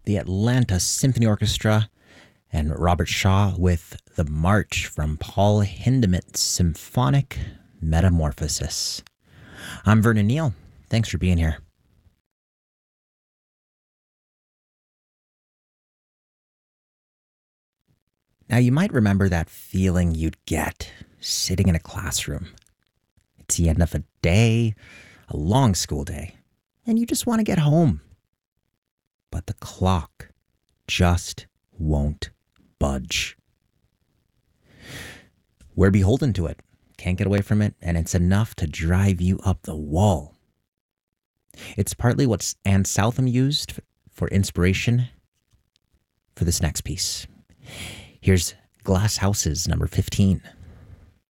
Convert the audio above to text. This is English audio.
the Atlanta Symphony Orchestra, and Robert Shaw with the March from Paul Hindemith's Symphonic Metamorphosis. I'm Vernon Neal. Thanks for being here. Now, you might remember that feeling you'd get sitting in a classroom. It's the end of a day, a long school day, and you just want to get home. But the clock just won't budge. We're beholden to it, can't get away from it, and it's enough to drive you up the wall. It's partly what Anne Southam used for inspiration for this next piece. Here's Glass Houses, number 15.